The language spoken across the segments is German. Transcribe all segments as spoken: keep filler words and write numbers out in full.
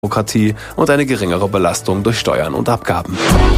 Bürokratie und eine geringere Belastung durch Steuern und Abgaben.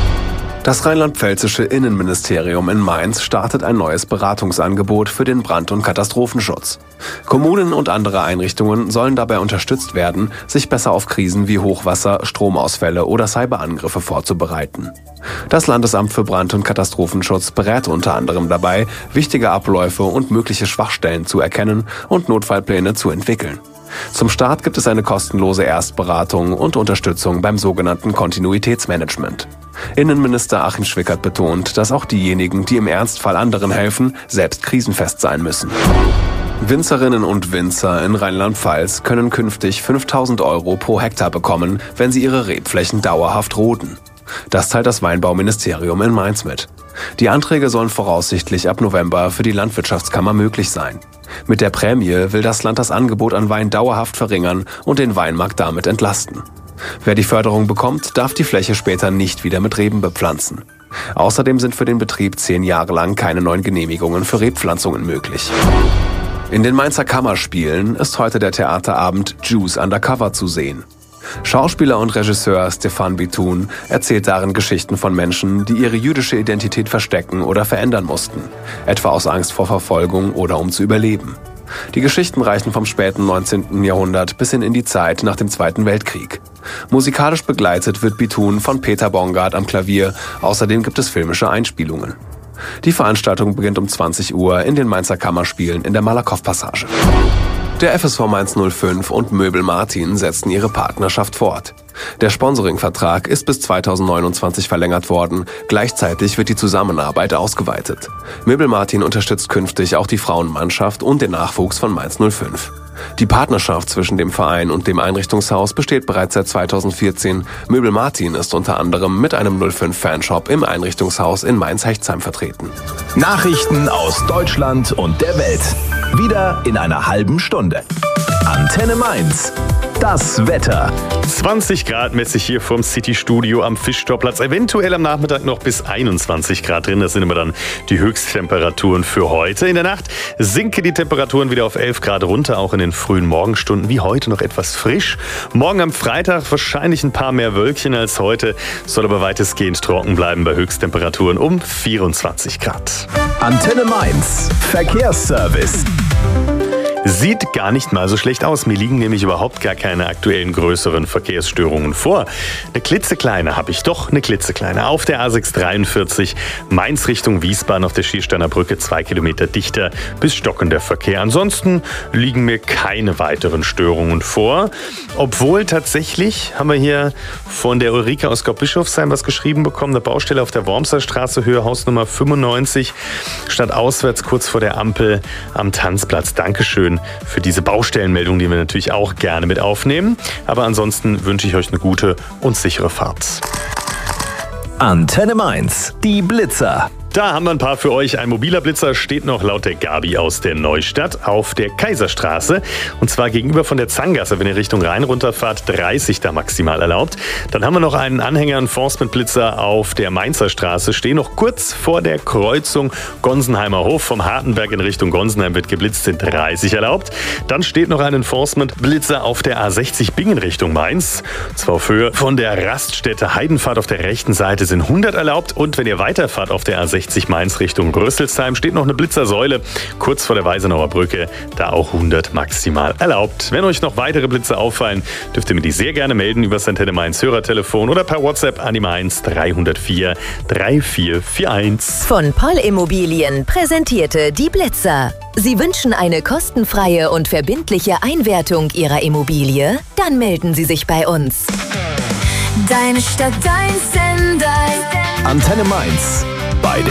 Das rheinland-pfälzische Innenministerium in Mainz startet ein neues Beratungsangebot für den Brand- und Katastrophenschutz. Kommunen und andere Einrichtungen sollen dabei unterstützt werden, sich besser auf Krisen wie Hochwasser, Stromausfälle oder Cyberangriffe vorzubereiten. Das Landesamt für Brand- und Katastrophenschutz berät unter anderem dabei, wichtige Abläufe und mögliche Schwachstellen zu erkennen und Notfallpläne zu entwickeln. Zum Start gibt es eine kostenlose Erstberatung und Unterstützung beim sogenannten Kontinuitätsmanagement. Innenminister Achim Schwickert betont, dass auch diejenigen, die im Ernstfall anderen helfen, selbst krisenfest sein müssen. Winzerinnen und Winzer in Rheinland-Pfalz können künftig fünftausend Euro pro Hektar bekommen, wenn sie ihre Rebflächen dauerhaft roden. Das teilt das Weinbauministerium in Mainz mit. Die Anträge sollen voraussichtlich ab November für die Landwirtschaftskammer möglich sein. Mit der Prämie will das Land das Angebot an Wein dauerhaft verringern und den Weinmarkt damit entlasten. Wer die Förderung bekommt, darf die Fläche später nicht wieder mit Reben bepflanzen. Außerdem sind für den Betrieb zehn Jahre lang keine neuen Genehmigungen für Rebpflanzungen möglich. In den Mainzer Kammerspielen ist heute der Theaterabend Jews Undercover zu sehen. Schauspieler und Regisseur Stefan Bitun erzählt darin Geschichten von Menschen, die ihre jüdische Identität verstecken oder verändern mussten, etwa aus Angst vor Verfolgung oder um zu überleben. Die Geschichten reichen vom späten neunzehnten Jahrhundert bis hin in die Zeit nach dem Zweiten Weltkrieg. Musikalisch begleitet wird Bitun von Peter Bongard am Klavier, außerdem gibt es filmische Einspielungen. Die Veranstaltung beginnt um zwanzig Uhr in den Mainzer Kammerspielen in der Malakow-Passage. Der F S V Mainz null fünf und Möbel Martin setzen ihre Partnerschaft fort. Der Sponsoringvertrag ist bis zweitausendneunundzwanzig verlängert worden, gleichzeitig wird die Zusammenarbeit ausgeweitet. Möbel Martin unterstützt künftig auch die Frauenmannschaft und den Nachwuchs von Mainz null fünf. Die Partnerschaft zwischen dem Verein und dem Einrichtungshaus besteht bereits seit zweitausendvierzehn. Möbel Martin ist unter anderem mit einem null fünf Fanshop im Einrichtungshaus in Mainz-Hechtsheim vertreten. Nachrichten aus Deutschland und der Welt. Wieder in einer halben Stunde. Antenne Mainz. Das Wetter. zwanzig Grad messe ich hier vom City-Studio am Fischtorplatz. Eventuell am Nachmittag noch bis einundzwanzig Grad drin. Das sind immer dann die Höchsttemperaturen für heute. In der Nacht sinken die Temperaturen wieder auf elf Grad runter, auch in den frühen Morgenstunden. Wie heute noch etwas frisch. Morgen am Freitag wahrscheinlich ein paar mehr Wölkchen als heute. Soll aber weitestgehend trocken bleiben bei Höchsttemperaturen um vierundzwanzig Grad. Antenne Mainz. Verkehrsservice. Sieht gar nicht mal so schlecht aus. Mir liegen nämlich überhaupt gar keine aktuellen größeren Verkehrsstörungen vor. Eine klitzekleine habe ich doch, eine klitzekleine. Auf der A sechs dreiundvierzig Mainz Richtung Wiesbaden auf der Schiersteiner Brücke zwei Kilometer dichter bis stockender Verkehr. Ansonsten liegen mir keine weiteren Störungen vor. Obwohl tatsächlich haben wir hier von der Ulrike aus Gott-Bischofsheim was geschrieben bekommen. Eine Baustelle auf der Wormser Straße, Höhe Hausnummer fünfundneunzig, statt auswärts kurz vor der Ampel am Tanzplatz. Dankeschön für diese Baustellenmeldung, die wir natürlich auch gerne mit aufnehmen. Aber ansonsten wünsche ich euch eine gute und sichere Fahrt. Antenne Mainz, die Blitzer. Da haben wir ein paar für euch. Ein mobiler Blitzer steht noch laut der Gabi aus der Neustadt auf der Kaiserstraße. Und zwar gegenüber von der Zangasse, wenn ihr Richtung Rhein runterfahrt, dreißig da maximal erlaubt. Dann haben wir noch einen Anhänger Enforcement-Blitzer auf der Mainzer Straße. Stehen noch kurz vor der Kreuzung Gonsenheimer Hof. Vom Hartenberg in Richtung Gonsenheim wird geblitzt, sind dreißig erlaubt. Dann steht noch ein Enforcement-Blitzer auf der A sechzig Bingen Richtung Mainz. Und zwar auf Höhe von der Raststätte Heidenfahrt auf der rechten Seite sind hundert erlaubt. Und wenn ihr weiterfahrt auf der A sechzig Mainz Richtung Rüsselsheim steht noch eine Blitzersäule kurz vor der Weisenauer Brücke, da auch hundert maximal erlaubt. Wenn euch noch weitere Blitze auffallen, dürft ihr mir die sehr gerne melden über das Antenne Mainz Hörertelefon oder per WhatsApp an die Mainz drei null vier drei vier vier eins. Von Poll Immobilien präsentierte die Blitzer. Sie wünschen eine kostenfreie und verbindliche Einwertung Ihrer Immobilie? Dann melden Sie sich bei uns. Deine Stadt, dein Sender. Antenne Mainz. Bei der